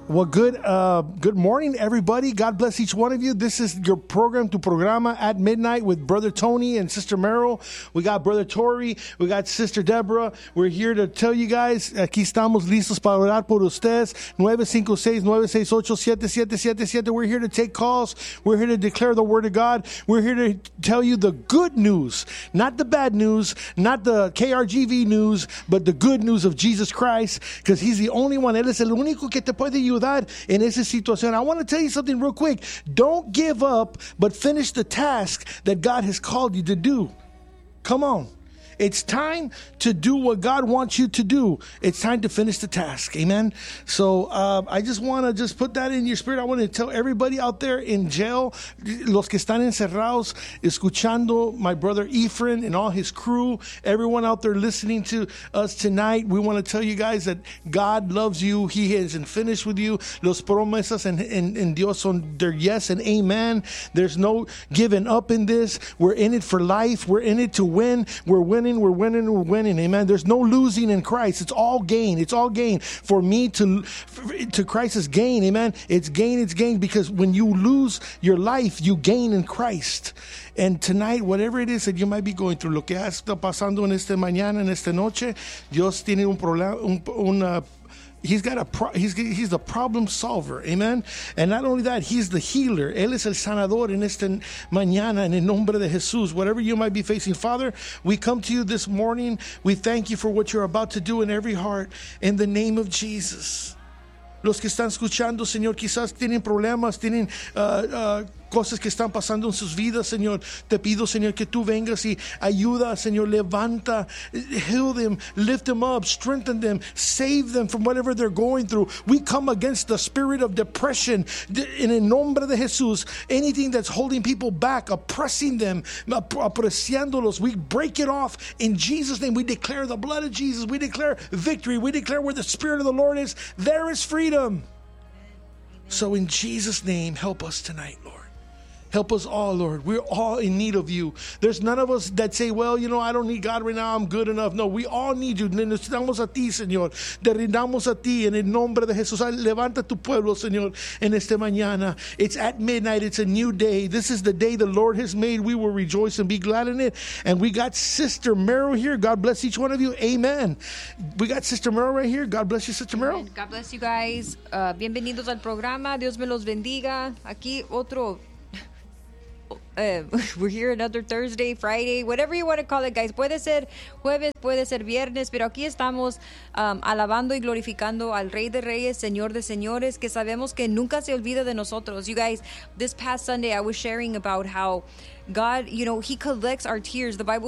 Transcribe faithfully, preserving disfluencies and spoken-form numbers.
Well, good uh, good morning, everybody. God bless each one of you. This is your program, Tu Programa at Midnight with Brother Tony and Sister Merrill. We got Brother Tori. We got Sister Deborah. We're here to tell you guys, aquí estamos listos para orar por ustedes. nueve cinco seis, nueve seis ocho, siete siete siete siete. We're here to take calls. We're here to declare the Word of God. We're here to tell you the good news, not the bad news, not the K R G V news, but the good news of Jesus Christ, because He's the only one. Él es el único que te puede ayudar in esa situación. I want to tell you something real quick. Don't give up, but finish the task that God has called you to do. Come on. It's time to do what God wants you to do. It's time to finish the task. Amen. So uh, I just want to just put that in your spirit. I want to tell everybody out there in jail, los que están encerrados, escuchando my brother Ephraim and all his crew, everyone out there listening to us tonight, we want to tell you guys that God loves you. He isn't finished with you. Los promesas en, en, en Dios son their yes and amen. There's no giving up in this. We're in it for life. We're in it to win. We're winning. We're winning, we're winning, amen. There's no losing in Christ. It's all gain. It's all gain. For me to to Christ is gain, amen. It's gain, it's gain, because when you lose your life, you gain in Christ. And tonight, whatever it is that you might be going through, lo que está pasando en esta mañana, en esta noche, Dios tiene un problema, un, una He's got a pro, he's he's the problem solver, amen. And not only that, he's the healer. Él es el sanador en esta mañana en el nombre de Jesús. Whatever you might be facing, Father, we come to you this morning. We thank you for what you're about to do in every heart in the name of Jesus. Los que están escuchando, Señor, quizás tienen problemas, tienen uh, uh, cosas que están pasando en sus vidas, Señor. Te pido, Señor, que tú vengas y ayuda, Señor. Levanta, heal them, lift them up, strengthen them, save them from whatever they're going through. We come against the spirit of depression in el nombre de Jesús. Anything that's holding people back, oppressing them, apreciándolos, we break it off in Jesus' name. We declare the blood of Jesus. We declare victory. We declare where the Spirit of the Lord is, there is freedom. So in Jesus' name, help us tonight, Lord. Help us all, Lord. We're all in need of you. There's none of us that say, well, you know, I don't need God right now. I'm good enough. No, we all need you. Necesitamos a ti, Señor. Te rindamos a ti en el nombre de Jesús. Levanta tu pueblo, Señor, en esta mañana. It's at midnight. It's a new day. This is the day the Lord has made. We will rejoice and be glad in it. And we got Sister Merrill here. God bless each one of you. Amen. We got Sister Merrill right here. God bless you, Sister Merrill. God bless you guys. Uh, bienvenidos al programa. Dios me los bendiga. Aquí otro... Uh, we're here another Thursday, Friday, whatever you want to call it, guys. Puede ser jueves, puede ser viernes, pero aquí estamos um, alabando y glorificando al Rey de Reyes, Señor de Señores, que sabemos que nunca se olvida de nosotros. You guys, this past Sunday, I was sharing about how God, you know, He collects our tears. The Bible